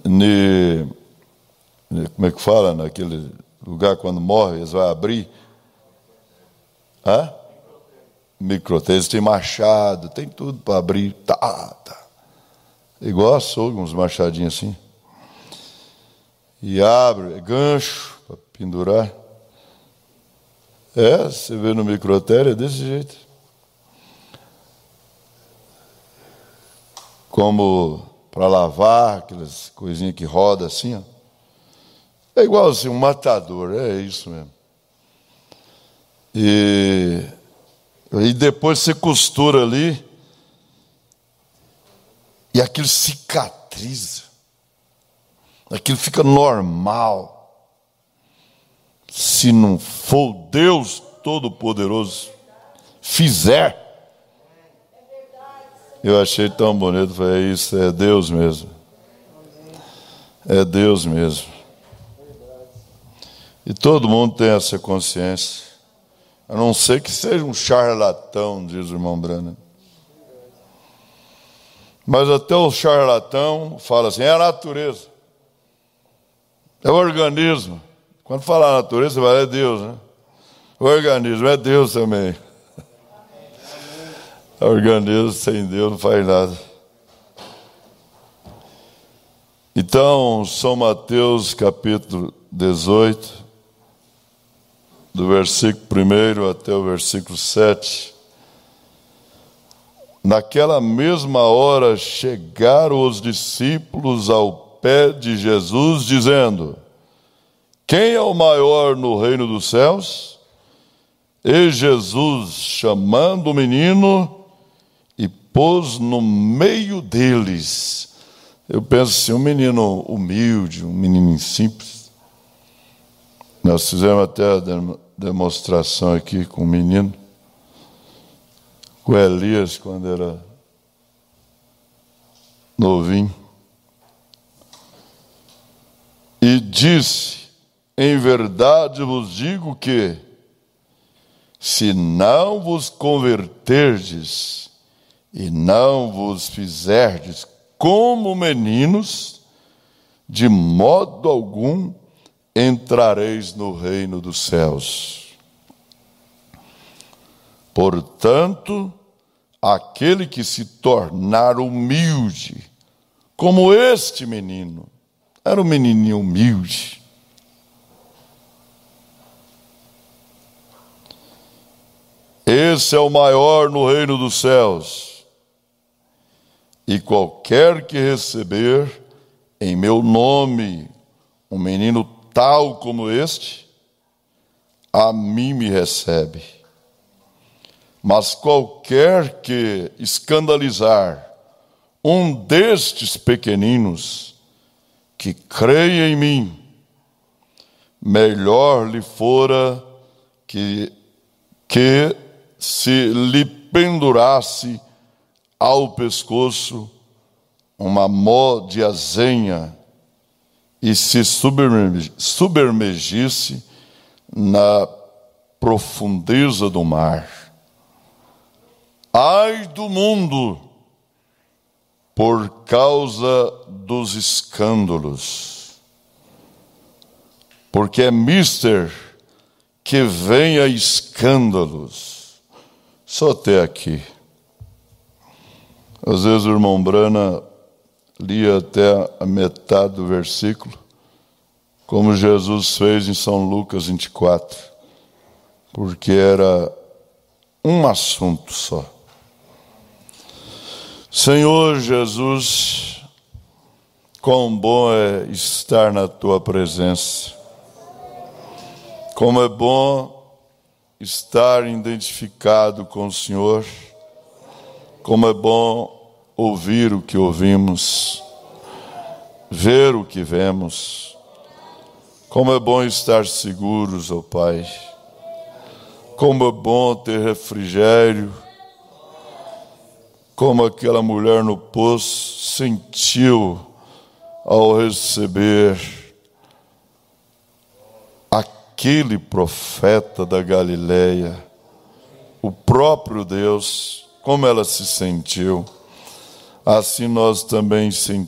como é que fala, naquele lugar quando morre, eles vão abrir. Microtério. Eles têm machado, tem tudo para abrir. Igual açougue, uns machadinhos assim. E abre, gancho para pendurar. Você vê no microtério, é desse jeito. Como para lavar, aquelas coisinhas que rodam assim, ó. É igual assim, um matador, é isso mesmo. E depois você costura ali, e aquilo cicatriza. Aquilo fica normal. Se não for Deus Todo-Poderoso fizer. Eu achei tão bonito, falei, isso é Deus mesmo. É Deus mesmo. E todo mundo tem essa consciência. A não ser que seja um charlatão, diz o irmão Branham. Mas até o charlatão fala assim, é a natureza. É o organismo. Quando fala a natureza, você vai, é Deus, né? O organismo é Deus também. O organismo sem Deus não faz nada. Então, São Mateus capítulo 18, do versículo 1 até o versículo 7. Naquela mesma hora chegaram os discípulos ao pé de Jesus, dizendo, quem é o maior no reino dos céus? E Jesus, chamando o menino, e pôs no meio deles. Eu penso assim, um menino humilde, um menino simples. Nós fizemos até a demonstração aqui com o menino, com Elias, quando era novinho. E disse, em verdade vos digo que, se não vos converterdes e não vos fizerdes como meninos, de modo algum entrareis no reino dos céus. Portanto, aquele que se tornar humilde, como este menino, era um menininho humilde, esse é o maior no reino dos céus. E qualquer que receber em meu nome um menino tal como este, a mim me recebe. Mas qualquer que escandalizar um destes pequeninos que creia em mim, melhor lhe fora que se lhe pendurasse ao pescoço uma mó de azenha e se submergisse na profundeza do mar. Ai do mundo, por causa dos escândalos, porque é mister que venha escândalos. Só até aqui. Às vezes o irmão Brana lia até a metade do versículo, como Jesus fez em São Lucas 24, porque era um assunto só. Senhor Jesus, quão bom é estar na Tua presença. Como é bom estar identificado com o Senhor. Como é bom ouvir o que ouvimos, ver o que vemos. Como é bom estar seguros, ó Pai. Como é bom ter refrigério. Como aquela mulher no poço sentiu ao receber aquele profeta da Galileia, o próprio Deus, como ela se sentiu. Assim nós também sentimos